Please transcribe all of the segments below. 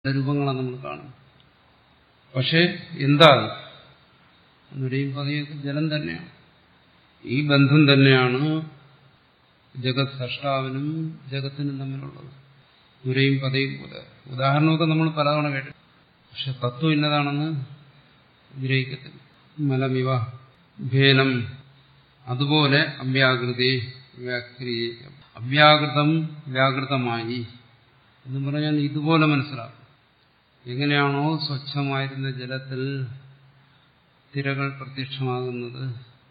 രൂപങ്ങളാണ് നമ്മൾ കാണുന്നത്. പക്ഷെ എന്താ നുരയും പതയൊക്കെ ജലം തന്നെയാണ്. ഈ ബന്ധം തന്നെയാണ് ജഗത് സൃഷ്ടാവിനും ജഗത്തിനും തമ്മിലുള്ളത്. നുരയും പതയും പോലെ ഉദാഹരണമൊക്കെ നമ്മൾ പലതവണ കേട്ടു. പക്ഷെ തത്വം ഇന്നതാണെന്ന് ഗ്രഹിക്കത്തില്ല. മലമിവ ഭേനം അതുപോലെ അവ്യാകൃതി വ്യാക്രിയ അവ്യാകൃതം വ്യാകൃതമായി എന്ന് പറഞ്ഞാൽ ഇതുപോലെ മനസ്സിലാക്കും. എങ്ങനെയാണോ സ്വച്ഛമായിരുന്ന ജലത്തിൽ തിരകൾ പ്രത്യക്ഷമാകുന്നത്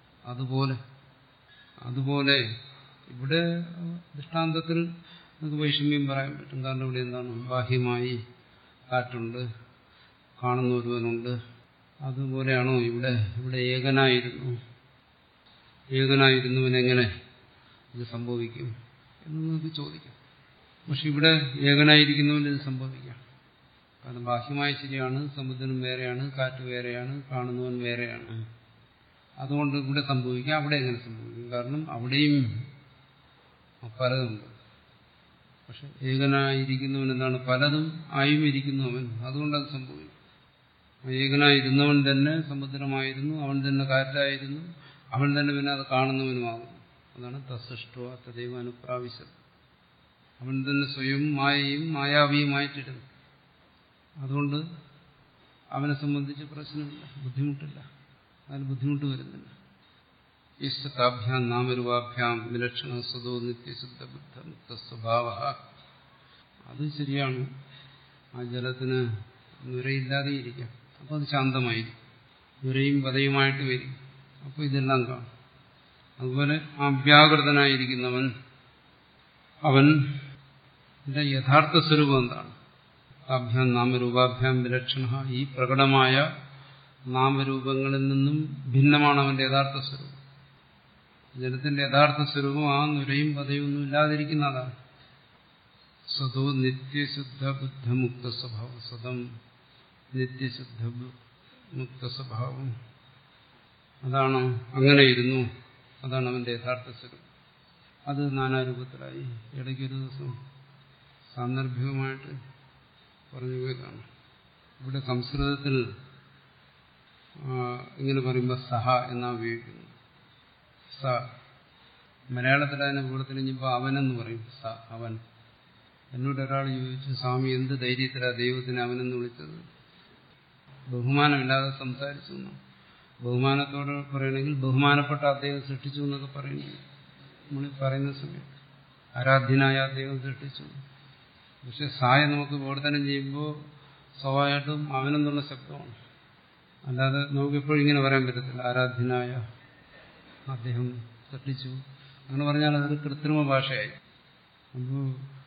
അതുപോലെ ഇവിടെ ദൃഷ്ടാന്തത്തിൽ നമുക്ക് വൈഷമ്യം പറയാൻ പറ്റും. കാരണം ഇവിടെ എന്താണ് ബാഹ്യമായി കാറ്റുണ്ട്, കാണുന്ന ഒരുവനുണ്ട്. അതുപോലെയാണോ ഇവിടെ ഏകനായിരുന്നുവനെങ്ങനെ ഇത് സംഭവിക്കും എന്ന് നമുക്ക് ചോദിക്കാം. പക്ഷെ ഇവിടെ ഏകനായിരിക്കുന്നവന് ഇത് സംഭവിക്കാം. കാരണം ബാഹ്യമായി ശരിയാണ്, സമുദ്രം വേറെയാണ്, കാറ്റ് വേറെയാണ്, കാണുന്നവൻ വേറെയാണ്. അതുകൊണ്ട് ഇവിടെ സംഭവിക്കാം. അവിടെ എങ്ങനെ സംഭവിക്കും? കാരണം അവിടെയും പലതുണ്ട്. പക്ഷെ ഏകനായിരിക്കുന്നവൻ എന്താണ്? പലതും ആയും ഇരിക്കുന്നു അവൻ. അതുകൊണ്ടത് സംഭവിക്കും. ഏകനായിരുന്നവൻ തന്നെ സമുദ്രമായിരുന്നു, അവൻ തന്നെ കാറ്റായിരുന്നു, അവൻ തന്നെ പിന്നെ അത് കാണുന്നവനുമാകുന്നു. അതാണ് തസ്സൃഷ്ടോ തദൈവ അനുപ്രാവശ്യം. അവൻ തന്നെ സ്വയം മായയും മായാവിയുമായിട്ടിരുന്നു. അതുകൊണ്ട് അവനെ സംബന്ധിച്ച് പ്രശ്നമില്ല, ബുദ്ധിമുട്ടില്ല, അതിന് ബുദ്ധിമുട്ട് വരുന്നില്ല. ഇഷ്ടതാഭ്യാം നാമരൂപാഭ്യാം വിലക്ഷണ സ്വതോ നിത്യശുദ്ധ ബുദ്ധ മുക്ത സ്വഭാവ. അത് ശരിയാണ്. ആ ജലത്തിന് നുരയില്ലാതെ ഇരിക്കാം, അപ്പോൾ അത് ശാന്തമായിരിക്കും. നുരയും പതയുമായിട്ട് വരും, അപ്പോൾ ഇതെല്ലാം കാണും. അതുപോലെ അവ്യാകൃതനായിരിക്കുന്നവൻ അവന്റെ യഥാർത്ഥ സ്വരൂപം എന്താണ്? അഭ്യാം നാമരൂപാഭ്യാം വിലക്ഷണ. ഈ പ്രകടമായ നാമരൂപങ്ങളിൽ നിന്നും ഭിന്നമാണ് അവന്റെ യഥാർത്ഥ സ്വരൂപം. ജലത്തിന്റെ യഥാർത്ഥ സ്വരൂപം ആ നുരയും പതയും ഒന്നും ഇല്ലാതിരിക്കുന്നതാണ്. സ്വതോ നിത്യശുദ്ധ ബുദ്ധമുക്ത സ്വഭാവം. സ്വതം നിത്യശുദ്ധ മുക്ത സ്വഭാവം. അതാണ് അങ്ങനെ ഇരുന്നു. അതാണ് അവന്റെ യഥാർത്ഥ സ്വരൂപം. അത് നാനാരൂപത്തിലായി. ഇടയ്ക്കൊരു ദിവസം സാന്ദർഭികമായിട്ട് പറഞ്ഞു പോയതാണ്. ഇവിടെ സംസ്കൃതത്തിൽ ഇങ്ങനെ പറയുമ്പോൾ സഹ എന്നാ ഉപയോഗിക്കുന്നു. സ. മലയാളത്തിൽ അതിനെ കൂടത്തിലിഞ്ഞപ്പോൾ അവനെന്ന് പറയും. സ, അവൻ. എന്നോട് ഒരാൾ ചോദിച്ചു, സ്വാമി എന്ത് ധൈര്യത്തിലാണ് ദൈവത്തിനെ അവനെന്ന് വിളിച്ചത്? ബഹുമാനമില്ലാതെ സംസാരിച്ചു എന്നാണ്. ബഹുമാനത്തോട് പറയണമെങ്കിൽ ബഹുമാനപ്പെട്ട അദ്ദേഹം സൃഷ്ടിച്ചു എന്നൊക്കെ പറയുന്നു. നമ്മൾ പറയുന്ന സമയത്ത് ആരാധ്യനായ അദ്ദേഹം സൃഷ്ടിച്ചു. പക്ഷെ സായ നമുക്ക് വിവർത്തനം ചെയ്യുമ്പോൾ സ്വാഭാവികമായിട്ടും അവനെന്നുള്ള ശബ്ദമാണ്. അല്ലാതെ നമുക്കിപ്പോഴും ഇങ്ങനെ പറയാൻ പറ്റത്തില്ല ആരാധ്യനായ അദ്ദേഹം സൃഷ്ടിച്ചു. അങ്ങനെ പറഞ്ഞാൽ അതൊരു കൃത്രിമ ഭാഷയായി. അപ്പോൾ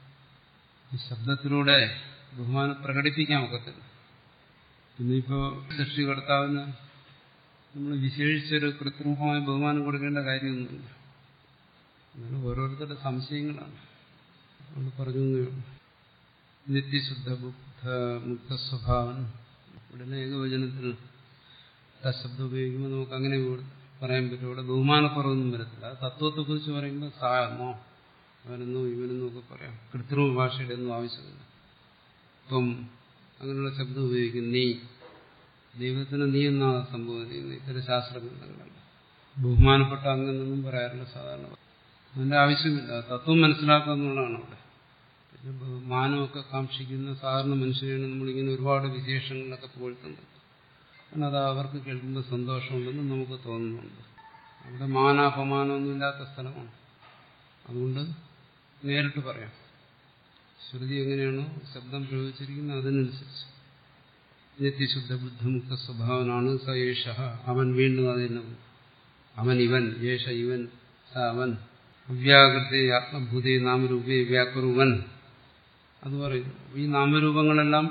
ഈ ശബ്ദത്തിലൂടെ ബഹുമാനം പ്രകടിപ്പിക്കാൻ ഒക്കത്തില്ല. പിന്നെ ഇപ്പോൾ സൃഷ്ടികർത്താവിന് നമ്മൾ വിശേഷിച്ചൊരു കൃത്രിമമായ ബഹുമാനം കൊടുക്കേണ്ട കാര്യമൊന്നുമില്ല. അങ്ങനെ ഓരോരുത്തരുടെ സംശയങ്ങളാണ് നമ്മൾ പറഞ്ഞു. നിത്യശുദ്ധ ബുദ്ധ മുക്ത സ്വഭാവൻ. ഉടനെ ഏകവചനത്തിൽ ശബ്ദം ഉപയോഗിക്കുമ്പോൾ നമുക്ക് അങ്ങനെ പറയാൻ പറ്റും. ഇവിടെ ബഹുമാനക്കുറവൊന്നും വരത്തില്ല. അത് തത്വത്തെക്കുറിച്ച് പറയുമ്പോൾ സായെന്നോ അവനെന്നോ ഇവനെന്നോ ഒക്കെ പറയാം. കൃത്രിമ ഭാഷയുടെ ഒന്നും ആവശ്യമില്ല. ഇപ്പം അങ്ങനെയുള്ള ശബ്ദം ഉപയോഗിക്കും. നീ, ദൈവത്തിന് നീ എന്നാണ് സംഭവം ചെയ്യുന്നത്. ഇത്തരം ശാസ്ത്രഗ്രന്ഥങ്ങളല്ല. ബഹുമാനപ്പെട്ട അങ്ങനെയൊന്നും പറയാറില്ല സാധാരണ. അതിന്റെ ആവശ്യമില്ല. തത്വം മനസ്സിലാക്കുക എന്നുള്ളതാണ് അവിടെ. പിന്നെ ബഹുമാനമൊക്കെ കാക്ഷിക്കുന്ന സാധാരണ മനുഷ്യരെയാണ് നമ്മളിങ്ങനെ ഒരുപാട് വിശേഷങ്ങളിലൊക്കെ പുകഴ്ത്തുന്നത്. കാരണം അത് അവർക്ക് കേൾക്കുമ്പോൾ സന്തോഷമുണ്ടെന്ന് നമുക്ക് തോന്നുന്നുണ്ട്. അവിടെ മാനാപമാനമൊന്നുമില്ലാത്ത സ്ഥലമാണ്. അതുകൊണ്ട് നേരിട്ട് പറയാം. ശ്രുതി എങ്ങനെയാണോ ശബ്ദം പ്രയോഗിച്ചിരിക്കുന്നത് അതിനനുസരിച്ച്. നിത്യശുദ്ധ ബുദ്ധമുക്ത സ്വഭാവനാണ് സ യേശ. അവൻ വീണ്ടും അതിന് അവൻ ഇവൻ, യേശ ഇവൻ, സ അവൻ. അവ്യാകൃതേ ആത്മഭൂതേ നാമരൂപേ വ്യാകുറുവൻ. അത് പറയുന്നു. ഈ നാമരൂപങ്ങളെല്ലാം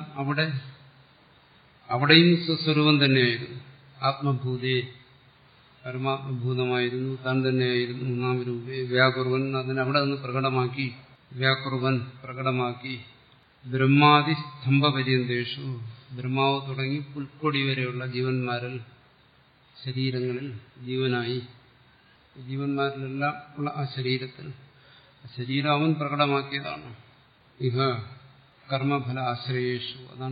അവിടെയും സ്വസ്വരൂപം തന്നെയായിരുന്നു. ആത്മഭൂതേ പരമാത്മഭൂതമായിരുന്നു, താൻ തന്നെയായിരുന്നു. നാമരൂപേ വ്യാകുറുവൻ. അതിനവിടെ നിന്ന് പ്രകടമാക്കി. വ്യാകുറുവൻ പ്രകടമാക്കി. ബ്രഹ്മാദി സ്തംഭപര്യന്തേഷു. ബ്രഹ്മാവ് തുടങ്ങി പുൽക്കൊടി വരെയുള്ള ജീവന്മാരിൽ, ശരീരങ്ങളിൽ ജീവനായി. ജീവന്മാരിലെല്ലാം ഉള്ള ആ ശരീരത്തിൽ, ശരീരം അവൻ പ്രകടമാക്കിയതാണ്. ഇഹ കർമ്മഫല ആശ്രയേഷു. അതാണ്